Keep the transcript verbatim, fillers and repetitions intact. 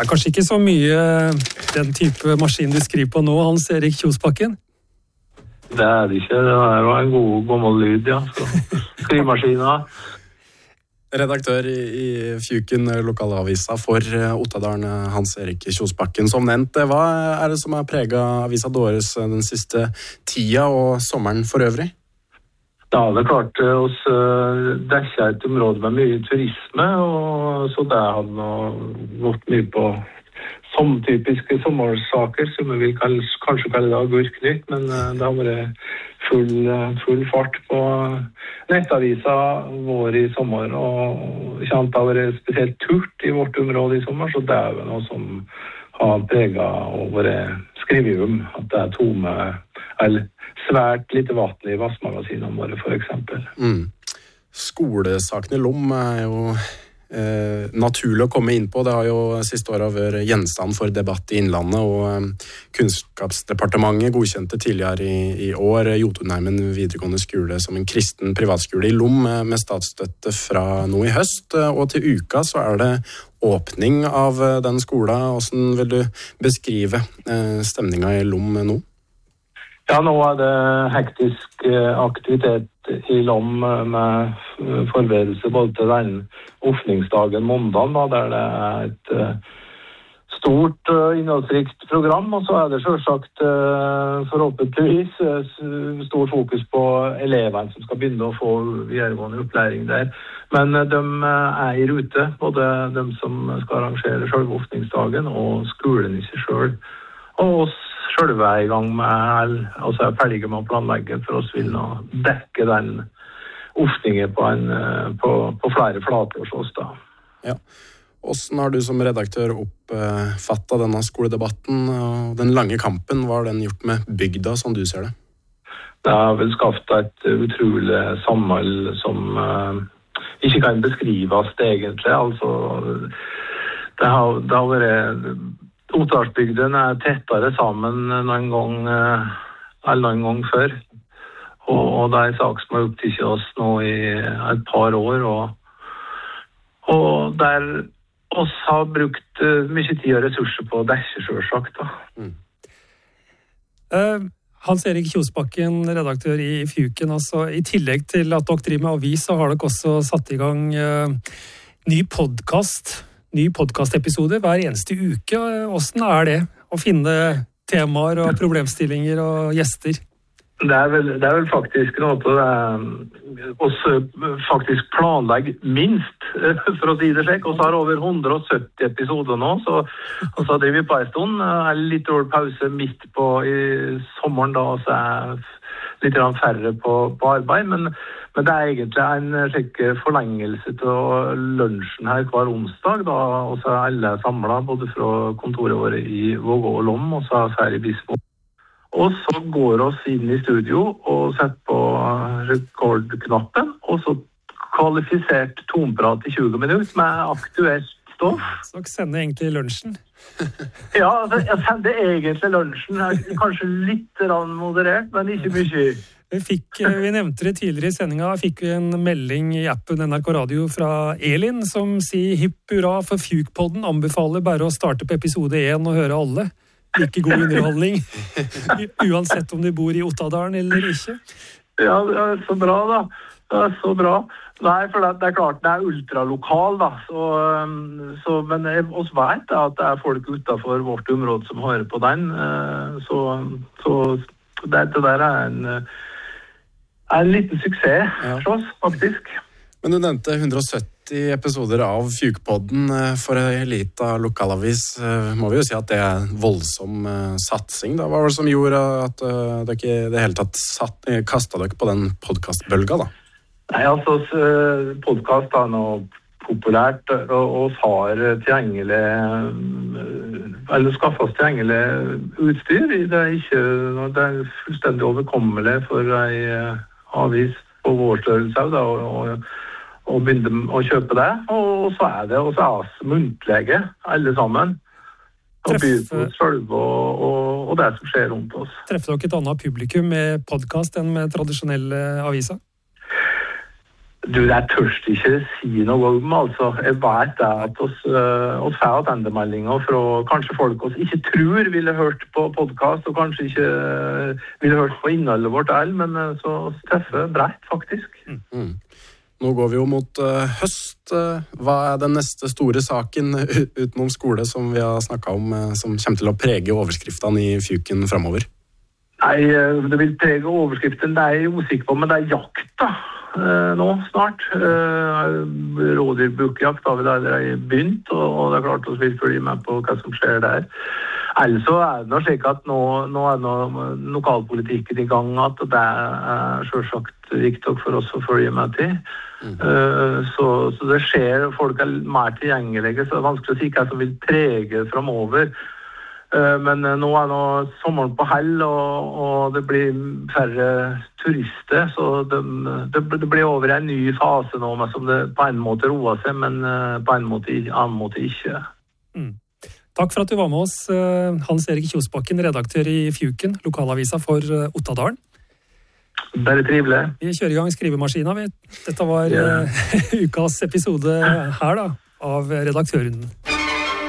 Det er kanskje ikke så mye den type maskin du skriver på nå, Hans Erik Kjosbakken? Det er det ikke, det er jo en god gammel lyd, ja. Skrivemaskiner. Redaktør i, i Fjuken, lokalavisa for Ottadalen, Hans Erik Kjosbakken. Som nevnt, hva er det som har preget avisa Dores den siste tida og sommeren for øvrig? Ja, det er klart, oss dekker et område med mye turisme, og så det hadde nå gått mye på som typiske sommersaker, som vi vil kalle, kanskje kalle det agurknytt, men det har vært full, full fart på nettavisa vår i sommer, og ikke annet har vært spesielt turt i vårt område i sommer, så det er jo noe som har preget og vært skrivium, at det er tomme, eller svært lite vatten i vassmagasinene våre, for eksempel. Mm. Skolesaken i Lom er jo Eh, naturlig å komme inn på. Det har jo siste året vært gjenstand for debatt i Innlandet, og eh, Kunnskapsdepartementet godkjente tidligere i, i år Jotunheimen videregående skole som en kristen privatskole i Lom med, med statsstøtte fra nå i høst, og til uka så er det åpning av den skolen. Hvordan vil du beskrive eh, stemninga i Lom nå? Ja, nå er det hektisk aktivitet i Lom med forberedelse både til den åpningsdagen måndagen, da, der det er et stort innholdsrikt program, og så er det selvsagt forhåpentligvis stor fokus på elevene som skal begynne å få videregående opplæring der. Men de er i rute, både de som skal arrangere selve åpningsdagen og skolen i seg selv. Og oss selv er i gang med, altså er ferdige med å planlegge, for oss vil nå dekke den åpningen på, en, på, på flere flater hos oss da. Ja. Hvordan har du som redaktør oppfattet denne skoledebatten og den lange kampen? Hva har den gjort med bygda, som du ser det? Det har vel skaffet et utrolig samhold som uh, ikke kan beskrives egentlig. Altså, det har, det har vært... Ottdalsbygden er tettere sammen noen gang, eller noen gang før. Og, og det er en sak som har opptatt oss nå i et par år. Og, og der oss har brukt mye tid og ressurser på det, selvsagt. Da. Mm. Uh, Hans Erik Kjosbakken, redaktør i Fjuken. Altså, I tillegg til at dere driver med avis, så har dere også satt i gang uh, ny podcast. Ny podcastepisode hver eneste uke. Hvordan er det å finne temaer og problemstillinger og gjester? Det er vel, det er vel faktisk noe til det oss faktisk planlegger minst, for å si det slik. Og så har over hundre og sytti episoder nå, så, og så driver vi på en stund. Er litt dårlig pause midt på i sommeren da, så er litt færre på, på arbeid, men Men det er egentlig en slik forlengelse til lunsjen her hver onsdag, da, og så er alle samlet, både fra kontoret vårt i Vågå og Lom, og så er her i Bismo. Og så går oss inn i studio og setter på rekordknappen, og så kvalifisert tonprat i tjue minutter med aktuelt stoff. Så dere sender egentlig lunsjen? Ja, altså, jeg sender egentlig lunsjen, kanskje litt moderert, men ikke mye. Vi, fikk, vi nevnte det tidligere i sendinga, fikk vi en melding i appen N R K Radio fra Elin, som sier hipp hurra for Fjukpodden, anbefaler bare å starte på episode én og høre alle. Like god underholdning, uansett om du bor i Ottadalen eller ikke. Ja, det er så bra da. Det er så bra. Nei, for det, det er klart det er ultralokal da, så, så, men jeg også vet at det er folk utenfor vårt område som hører på den, så, så det, det der er en... er en liten suksess for oss, faktisk. Men du nevnte hundre og sytti episoder av Fjukpodden for en liten lokalavis. Må vi jo si at det er en voldsom satsing. Da. Hva var det som gjorde at dere i det hele tatt satt, kastet dere på den podcastbølga da? Nei, altså, podcast er noe populært, og oss har tilgjengelig, eller skaffet tilgjengelig utstyr. Det er, ikke, det er fullstendig overkommelig for en avis på vår størrelse da, og, og, og begynne å kjøpe det. Og så er det, og så er oss muntlige, alle sammen. Og byr på oss selv og, og, og det som skjer rundt oss. Treffer dere et annet publikum med podcast enn med tradisjonelle aviser? Du, jeg tørst ikke si noe om, altså. Jeg vet det at oss, uh, oss får attendemeldinger fra kanskje folk oss ikke tror ville hørt på podcast, og kanskje ikke uh, ville hørt på innholdet vårt all, men uh, så treffer bredt, faktisk. Mm. Mm. Nå går vi jo mot uh, høst. Uh, hva er den neste store saken utenom skole som vi har snakket om, uh, som kommer til å prege overskriftene i Fjuken fremover? Nei, uh, det vil prege overskriften, det er jeg usikker på, men det er jakt da. Uh, nå snart. Uh, Rådyrbukjakt har vi allerede begynt, og, og det er klart at vi vil følge med på hva som skjer der. Altså er det noe slik at nå, nå er noe lokalpolitikken i gang, at det er selvsagt viktig for oss å følge med til. Mm. Uh, så, så det skjer, folk er mer tilgjengelige, så det er vanskelig å si hva som vil prege fremover. Men nå er nå sommeren på hell, og, og det blir færre turister, så det, det, det blir over en ny fase nå, som det på en måte roer seg, men på en måte, annen måte ikke. Mm. Takk for at du var med oss, Hans-Erik Kjosbakken, redaktør i Fjuken, lokalavisa for Ottadalen. Bare trivelig. Vi kjører i gang skrivemaskina. Dette var yeah. ukas episode her da, av redaktøren.